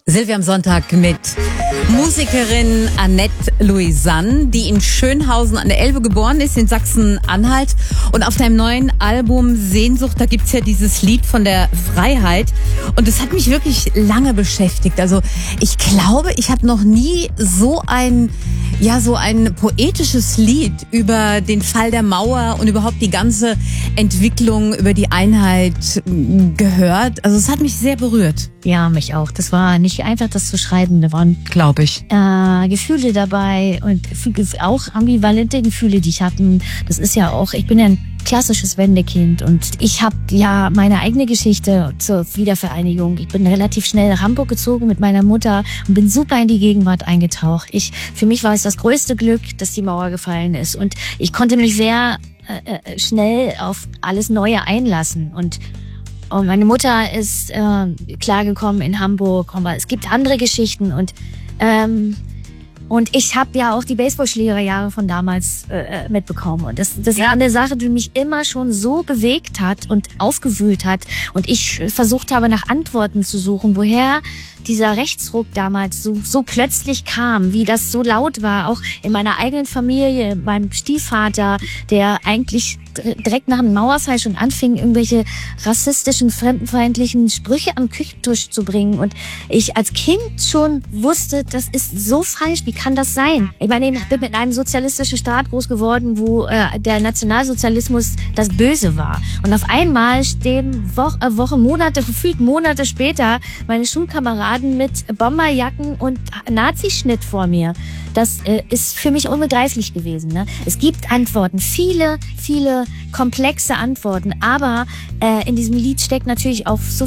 Silvia am Sonntag mit Musikerin Annette Louisanne, die in Schönhausen an der Elbe geboren ist, in Sachsen-Anhalt. Und auf deinem neuen Album Sehnsucht, da gibt's ja dieses Lied von der Freiheit. Und das hat mich wirklich lange beschäftigt. Also ich glaube, ich habe noch nie so ein poetisches Lied über den Fall der Mauer und überhaupt die ganze Entwicklung über die Einheit gehört. Also es hat mich sehr berührt. Ja, mich auch. Das war nicht einfach, das zu schreiben. Da waren, glaube ich, Gefühle dabei und auch ambivalente Gefühle, die ich hatte. Das ist ja auch, ich bin ja ein klassisches Wendekind und ich habe ja meine eigene Geschichte zur Wiedervereinigung. Ich bin relativ schnell nach Hamburg gezogen mit meiner Mutter und bin super in die Gegenwart eingetaucht. Für mich war es das größte Glück, dass die Mauer gefallen ist und ich konnte mich sehr schnell auf alles Neue einlassen und meine Mutter ist klargekommen in Hamburg, aber es gibt andere Geschichten und ich habe ja auch die Baseballschlägerjahre von damals mitbekommen. Und das war eine Sache, die mich immer schon so bewegt hat und aufgewühlt hat. Und ich versucht habe, nach Antworten zu suchen, woher dieser Rechtsruck damals so plötzlich kam, wie das so laut war, auch in meiner eigenen Familie, meinem Stiefvater, der eigentlich direkt nach dem Mauerfall schon anfing, irgendwelche rassistischen, fremdenfeindlichen Sprüche am Küchentisch zu bringen. Und ich als Kind schon wusste, das ist so falsch, wie kann das sein? Ich meine, ich bin mit einem sozialistischen Staat groß geworden, wo der Nationalsozialismus das Böse war. Und auf einmal stehen gefühlt Monate später meine Schulkameraden mit Bomberjacken und Nazischnitt vor mir. Das ist für mich unbegreiflich gewesen. Ne? Es gibt Antworten, viele komplexe Antworten, aber in diesem Lied steckt natürlich auch so